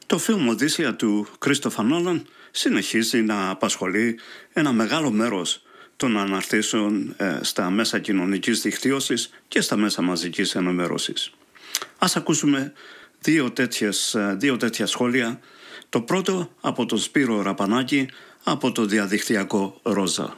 Το φιλμ Οδύσσεια του Κρίστοφερ Νόλαν συνεχίζει να απασχολεί ένα μεγάλο μέρος των αναρτήσεων στα μέσα κοινωνικής δικτύωσης και στα μέσα μαζικής ενημέρωσης. Ας ακούσουμε δύο τέτοια σχόλια. Το πρώτο από τον Σπύρο Ραπανάκη από το διαδικτυακό Ρόζα.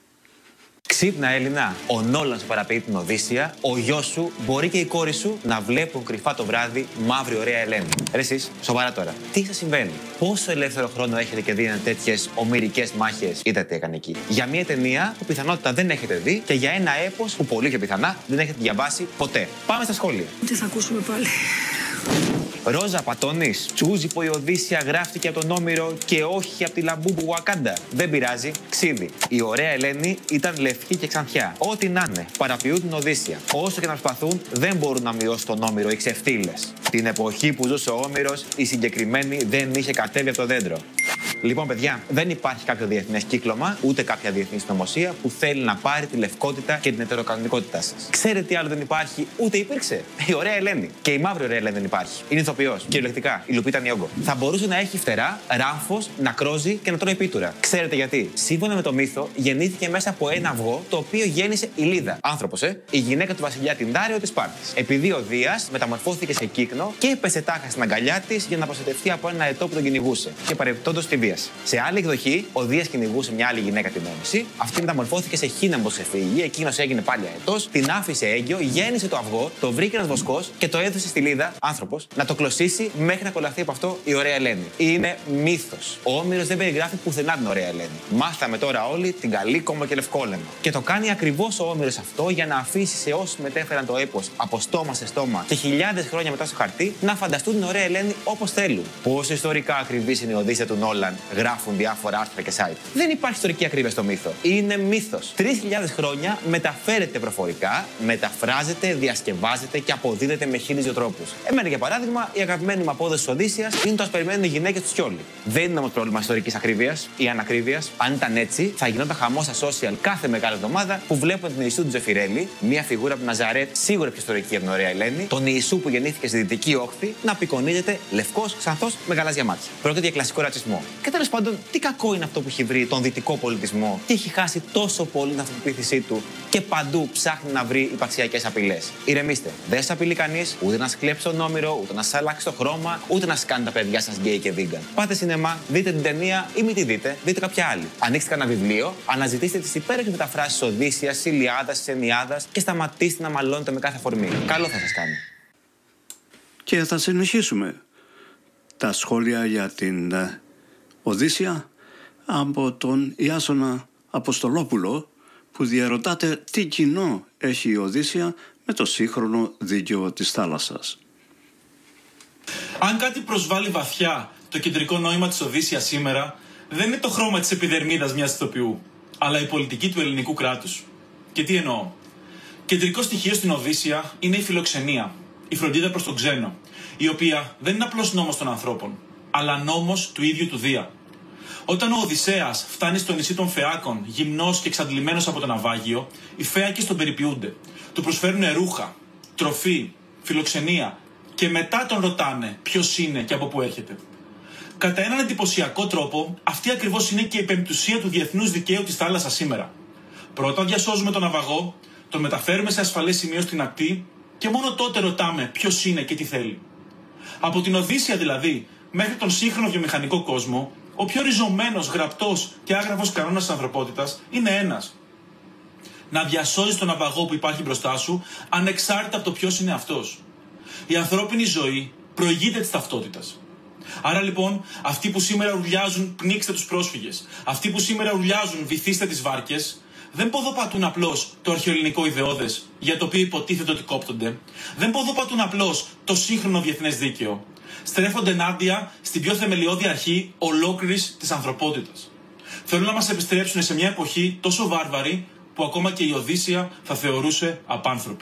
Ξύπνα Έλληνα, ο Νόλαν σου παραποιεί την Οδύσσεια, ο γιος σου μπορεί και η κόρη σου να βλέπουν κρυφά το βράδυ μαύρη ωραία Ελένη. Ρε εσείς, σοβαρά τώρα, τι σας συμβαίνει? Πόσο ελεύθερο χρόνο έχετε και δίνετε τέτοιες ομηρικές μάχες? Είδατε τι έκανε εκεί. Για μια ταινία που πιθανότητα δεν έχετε δει και για ένα έπος που πολύ πιο πιθανά δεν έχετε διαβάσει ποτέ. Πάμε στα σχόλια. Τι θα ακούσουμε πάλι? Ρόζα πατώνεις. Τσούζι που η Οδύσσεια γράφτηκε από τον Όμηρο και όχι από τη Λαμπούμπου Ουακάντα. Δεν πειράζει, ξύδι. Η ωραία Ελένη ήταν λευκή και ξανθιά. Ό,τι να είναι, παραποιούν την Οδύσσεια. Όσο και να προσπαθούν, δεν μπορούν να μειώσουν τον Όμηρο οι ξεφτύλες. Την εποχή που ζούσε ο Όμηρος, η συγκεκριμένη δεν είχε κατέβει από το δέντρο. Λοιπόν, παιδιά, δεν υπάρχει κάποιο διεθνές κύκλωμα, ούτε κάποια διεθνή συνωμοσία που θέλει να πάρει τη λευκότητα και την ετεροκανονικότητά σας. Ξέρετε τι άλλο δεν υπάρχει, ούτε υπήρξε? Η ωραία Ελένη. Και η μαύρη ωραία Ελένη δεν υπάρχει. Είναι ηθοποιός. Κυριολεκτικά, η Λουπίτα Νιόγκο. Θα μπορούσε να έχει φτερά, ράμφος, να κρόζει και να τρώει πίτουρα. Ξέρετε γιατί? Σύμφωνα με το μύθο, γεννήθηκε μέσα από ένα αυγό το οποίο γέννησε η Λίδα. Άνθρωπος, η γυναίκα του βασιλιά την Ντάριο της Σπάρτης. Επειδή ο Δίας μεταμορφώθηκε σε κύκνο και έπεσε τάχα στην αγκαλιά της για να προστατευτεί από ένα αετό που τον κυνηγούσε. Και παρεμπιπτόντως τη βίασε. Σε άλλη εκδοχή, ο Δίας κυνηγούσε μια άλλη γυναίκα την Όνηση. Αυτή μεταμορφώθηκε σε χήναμπο σε φύγη, εκείνος έγινε πάλι αετός, την άφησε έγκυο, γέννησε το αυγό, το βρήκε ένας βοσκός και το έδωσε στη Λίδα, άνθρωπος, να το κλωσίσει μέχρι να κολλαθεί από αυτό η ωραία Ελένη. Είναι μύθος. Ο Όμηρος δεν περιγράφει πουθενά την ωραία Ελένη. Μάθαμε τώρα όλοι την καλή κόμμα και λευκόλαιμα. Και το κάνει ακριβώς ο Όμηρος αυτό για να αφήσει σε όσους μετέφεραν το έπος από στόμα σε στόμα και χιλιάδες χρόνια μετά στο χαρτί να φανταστούν την ωραία Ελένη όπως θέλουν. Πόσο ιστορικά ακριβής είναι η Οδύσσεια του Νόλαν, γράφουν διάφορα άρθρα και site. Δεν υπάρχει ιστορική ακρίβεια στο μύθο. Είναι μύθος. 3.000 χρόνια μεταφέρεται προφορικά, μεταφράζεται, διασκευάζεται και αποδίδεται με 1.002 τρόπους. Εμένα, για παράδειγμα, η αγαπημένη μου απόδοση της Οδύσσειας είναι το ας περιμένουν οι γυναίκες του Σιόλι. Δεν είναι όμως πρόβλημα ιστορικής ακρίβειας ή ανακρίβειας. Αν ήταν έτσι, θα γινόταν χαμός στα social κάθε μεγάλη εβδομάδα που βλέπουν την Ιησού του Τζεφιρέλη, μια φιγούρα από την Ναζαρέτ, σίγουρα πιο ιστορική από την ωραία Ελένη, τον Ιησού που γεννήθηκε στη Δυτική Όχθη, να απεικονίζεται λευκός, ξανθός, με γαλάζια μάτια. Πρόκειται για κλασικό ρατσισμό. Και τέλος πάντων, τι κακό είναι αυτό που έχει βρει τον δυτικό πολιτισμό και έχει χάσει τόσο πολύ την αυτοπεποίθησή του και παντού ψάχνει να βρει υπαρξιακές απειλές? Ηρεμήστε. Δεν σας απειλεί κανείς, ούτε να σας κλέψει τον Όμηρο, ούτε να σας αλλάξει το χρώμα, ούτε να σας κάνει τα παιδιά σας γκέι και vegan. Πάτε σινεμά, δείτε την ταινία ή μην τη δείτε, δείτε κάποια άλλη. Ανοίξτε κανένα βιβλίο, αναζητήστε τις υπέροχες μεταφράσεις Οδύσσειας, Ηλιάδας, Ενιάδας και σταματήστε να μαλώνετε με κάθε αφορμή. Καλό θα σας κάνει. Και θα συνεχίσουμε τα σχόλια για την Οδύσσεια από τον Ιάσονα Αποστολόπουλο, που διαρωτάται τι κοινό έχει η Οδύσσεια με το σύγχρονο δίκαιο της θάλασσας. Αν κάτι προσβάλλει βαθιά το κεντρικό νόημα της Οδύσσειας σήμερα, δεν είναι το χρώμα της επιδερμίδας μιας ηθοποιού, αλλά η πολιτική του ελληνικού κράτους. Και τι εννοώ? Κεντρικό στοιχείο στην Οδύσσεια είναι η φιλοξενία, η φροντίδα προς τον ξένο, η οποία δεν είναι απλώς νόμος των ανθρώπων, αλλά νόμος του ίδιου του Δία. Όταν ο Οδυσσέας φτάνει στο νησί των Φεάκων, γυμνός και εξαντλημένος από το ναυάγιο, οι Φέακες τον περιποιούνται. Του προσφέρουν ρούχα, τροφή, φιλοξενία και μετά τον ρωτάνε ποιος είναι και από πού έρχεται. Κατά έναν εντυπωσιακό τρόπο, αυτή ακριβώς είναι και η πεμπτουσία του διεθνούς δικαίου της θάλασσας σήμερα. Πρώτα διασώζουμε τον ναυαγό, τον μεταφέρουμε σε ασφαλές σημείο στην ακτή και μόνο τότε ρωτάμε ποιος είναι και τι θέλει. Από την Οδύσσεια δηλαδή μέχρι τον σύγχρονο βιομηχανικό κόσμο, ο πιο ριζωμένος, γραπτός και άγραφος κανόνας της ανθρωπότητας είναι ένας. Να διασώζεις τον ναυαγό που υπάρχει μπροστά σου, ανεξάρτητα από το ποιος είναι αυτός. Η ανθρώπινη ζωή προηγείται της ταυτότητας. Άρα λοιπόν, αυτοί που σήμερα ουρλιάζουν πνίξτε τους πρόσφυγες, αυτοί που σήμερα ουρλιάζουν βυθίστε τις βάρκες, δεν ποδοπατούν απλώς το αρχαιοελληνικό ιδεώδες για το οποίο υποτίθεται ότι κόπτονται, δεν ποδοπατούν απλώς το σύγχρονο διεθνές δίκαιο. Στρέφονται ενάντια στην πιο θεμελιώδη αρχή ολόκληρης της ανθρωπότητας. Θέλουν να μας επιστρέψουν σε μια εποχή τόσο βάρβαρη που ακόμα και η Οδύσσεια θα θεωρούσε απάνθρωπη.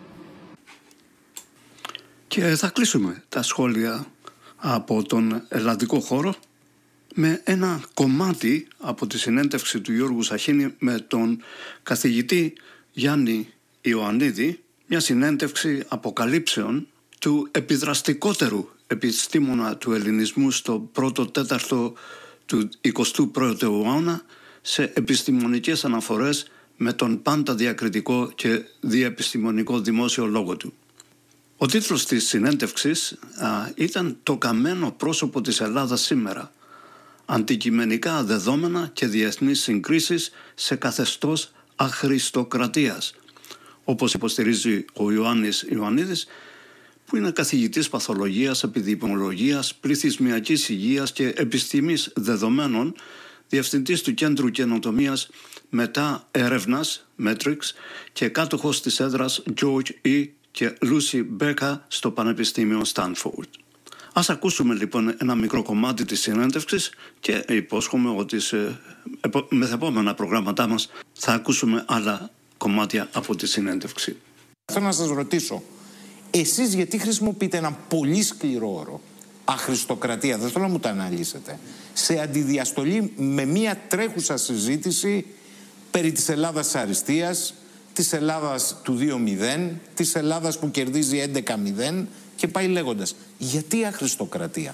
Και θα κλείσουμε τα σχόλια από τον ελλαδικό χώρο με ένα κομμάτι από τη συνέντευξη του Γιώργου Σαχίνη με τον καθηγητή Γιάννη Ιωαννίδη, μια συνέντευξη αποκαλύψεων του επιδραστικότερου επιστήμονα του ελληνισμού στο πρώτο τέταρτο του 21ου αιώνα σε επιστημονικές αναφορές με τον πάντα διακριτικό και διεπιστημονικό δημόσιο λόγο του. Ο τίτλος της συνέντευξης ήταν «Το καμένο πρόσωπο της Ελλάδας σήμερα. Αντικειμενικά δεδόμενα και διεθνείς συγκρίσεις σε καθεστώς αχρηστοκρατίας», όπως υποστηρίζει ο Ιωάννης Ιωαννίδης, που είναι καθηγητής παθολογίας, επιδημιολογίας, πληθυσμιακής υγείας και επιστήμης δεδομένων, διευθυντής του Κέντρου Καινοτομίας μετά έρευνας, Matrix, και κάτοχος της έδρας George E. και Lucy Becker στο Πανεπιστήμιο Stanford. Ας ακούσουμε λοιπόν ένα μικρό κομμάτι της συνέντευξης και υπόσχομαι ότι σε μεθεπόμενα προγράμματά μας θα ακούσουμε άλλα κομμάτια από τη συνέντευξη. Θέλω να σας ρωτήσω, εσείς γιατί χρησιμοποιείτε ένα πολύ σκληρό όρο, αχρηστοκρατία, δεν θέλω να μου το αναλύσετε, σε αντιδιαστολή με μια τρέχουσα συζήτηση περί της Ελλάδας της αριστείας, της Ελλάδας του 2-0, της Ελλάδας που κερδίζει 11-0 και πάει λέγοντας. Γιατί αχρηστοκρατία?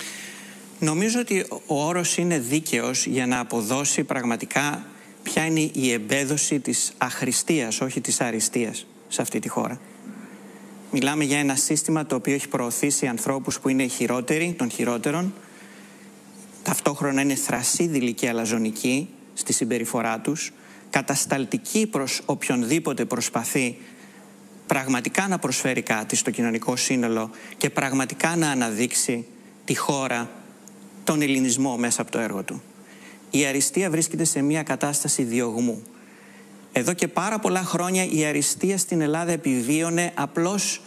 Νομίζω ότι ο όρος είναι δίκαιος για να αποδώσει πραγματικά ποια είναι η εμπέδωση της αχρηστείας, όχι της αριστείας σε αυτή τη χώρα. Μιλάμε για ένα σύστημα το οποίο έχει προωθήσει ανθρώπους που είναι χειρότεροι των χειρότερων, ταυτόχρονα είναι θρασίδηλοι και αλαζονικοί στη συμπεριφορά τους, κατασταλτικοί προς οποιονδήποτε προσπαθεί πραγματικά να προσφέρει κάτι στο κοινωνικό σύνολο και πραγματικά να αναδείξει τη χώρα, τον ελληνισμό μέσα από το έργο του. Η αριστεία βρίσκεται σε μια κατάσταση διωγμού. Εδώ και πάρα πολλά χρόνια η αριστεία στην Ελλάδα επιβίωνε απλώς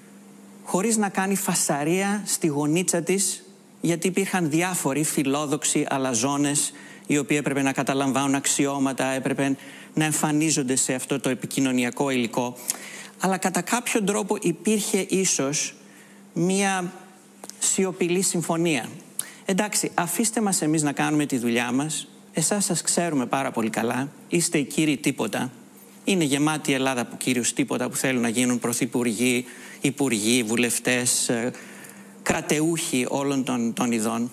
χωρίς να κάνει φασαρία στη γωνίτσα της, γιατί υπήρχαν διάφοροι φιλόδοξοι αλαζόνες οι οποίοι έπρεπε να καταλαμβάνουν αξιώματα, έπρεπε να εμφανίζονται σε αυτό το επικοινωνιακό υλικό. Αλλά κατά κάποιον τρόπο υπήρχε ίσως μία σιωπηλή συμφωνία. Εντάξει, αφήστε μας εμείς να κάνουμε τη δουλειά μας. Εσάς σας ξέρουμε πάρα πολύ καλά. Είστε οι κύριοι τίποτα. Είναι γεμάτη η Ελλάδα από κύριους τίποτα που θέλουν να γίνουν πρωθυπουργοί, υπουργοί, βουλευτές, κρατεούχοι όλων των ειδών.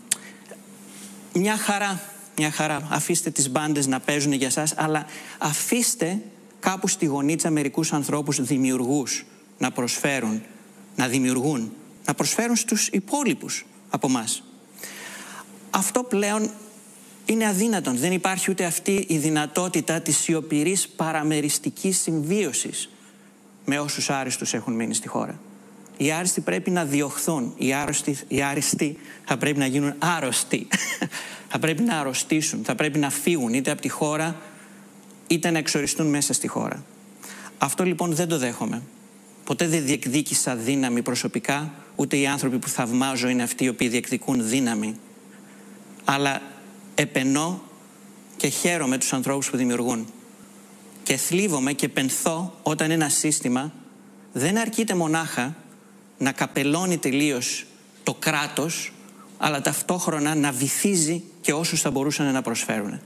Μια χαρά. Αφήστε τις μπάντες να παίζουν για σας, αλλά αφήστε κάπου στη γωνίτσα μερικούς ανθρώπους δημιουργούς να προσφέρουν, να δημιουργούν, να προσφέρουν στους υπόλοιπους από μας. Αυτό πλέον είναι αδύνατον. Δεν υπάρχει ούτε αυτή η δυνατότητα της σιωπηρής παραμεριστικής συμβίωσης με όσους άριστους έχουν μείνει στη χώρα. Οι άριστοι πρέπει να διωχθούν. Οι άριστοι θα πρέπει να γίνουν άρρωστοι. Θα πρέπει να αρρωστήσουν. Θα πρέπει να φύγουν είτε από τη χώρα είτε να εξοριστούν μέσα στη χώρα. Αυτό λοιπόν δεν το δέχομαι. Ποτέ δεν διεκδίκησα δύναμη προσωπικά, ούτε οι άνθρωποι που θαυμάζω είναι αυτοί οι οποίοι διεκδικούν δύναμη. Αλλά επενώ και χαίρομαι τους ανθρώπους που δημιουργούν. Και θλίβομαι και πενθώ όταν ένα σύστημα δεν αρκείται μονάχα να καπελώνει τελείως το κράτος, αλλά ταυτόχρονα να βυθίζει και όσους θα μπορούσαν να προσφέρουν.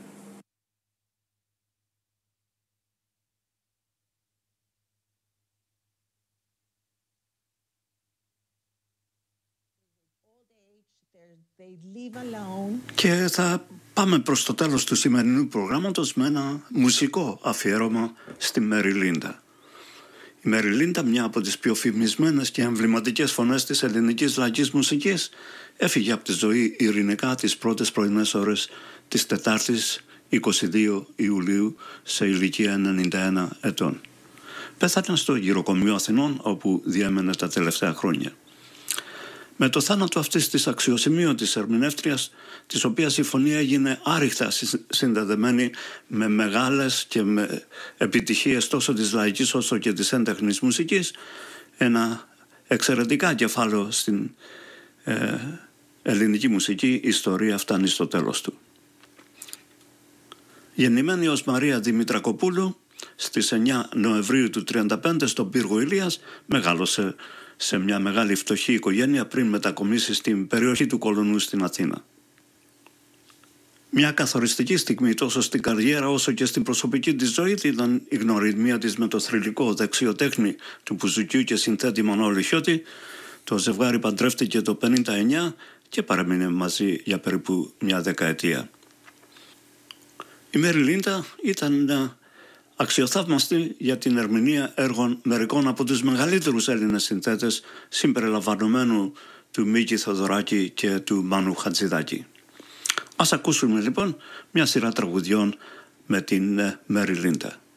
Και θα πάμε προς το τέλος του σημερινού προγράμματος με ένα μουσικό αφιέρωμα στη Μέρι Λίντα. Η Μέρι Λίντα, μια από τις πιο φημισμένες και εμβληματικές φωνές της ελληνικής λαϊκής μουσικής, έφυγε από τη ζωή ειρηνικά τις πρώτες πρωινές ώρες της Τετάρτης 22 Ιουλίου σε ηλικία 91 ετών. Πέθανε στο γυροκομείο Αθηνών, όπου διέμενε τα τελευταία χρόνια. Με το θάνατο αυτής της αξιοσημείωτης ερμηνεύτριας, της οποίας η φωνή έγινε άρρηκτα συνδεδεμένη με μεγάλες και με επιτυχίες τόσο της λαϊκής όσο και της έντεχνης μουσικής, ένα εξαιρετικά κεφάλαιο στην ελληνική μουσική ιστορία φτάνει στο τέλος του. Γεννημένη ως Μαρία Δημητρακοπούλου, στις 9 Νοεμβρίου του 1935 στον Πύργο Ηλίας, μεγάλωσε σε μια μεγάλη φτωχή οικογένεια πριν μετακομίσει στην περιοχή του Κολονού στην Αθήνα. Μια καθοριστική στιγμή τόσο στην καριέρα όσο και στην προσωπική της ζωή ήταν η γνωριμία της με το θρυλικό δεξιοτέχνη του μπουζουκιού και συνθέτη Μανώλη Χιώτη, Το ζευγάρι παντρεύτηκε το 1959 και παραμείνε μαζί για περίπου μια δεκαετία. Η Μέρι Λίντα ήταν αξιοθαύμαστη για την ερμηνεία έργων μερικών από τους μεγαλύτερους Έλληνες συνθέτες, συμπεριλαμβανομένου του Μίκη Θοδωράκη και του Μάνου Χατζηδάκη. Ας ακούσουμε λοιπόν μια σειρά τραγουδιών με την Μέρι Λίντα.